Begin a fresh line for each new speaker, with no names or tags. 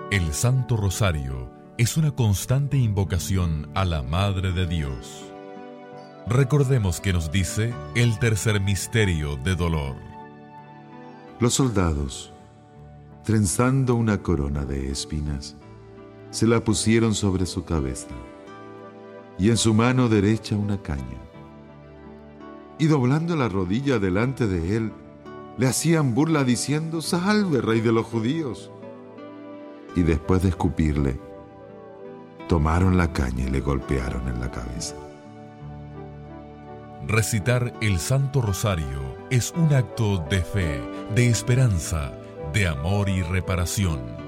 El Santo Rosario es una constante invocación a la Madre de Dios. Recordemos que nos dice el tercer misterio de dolor.
Los soldados, trenzando una corona de espinas, se la pusieron sobre su cabeza y en su mano derecha una caña. Y doblando la rodilla delante de él, le hacían burla diciendo: «Salve, Rey de los judíos». Y después de escupirle, tomaron la caña y le golpearon en la cabeza.
Recitar el Santo Rosario es un acto de fe, de esperanza, de amor y reparación.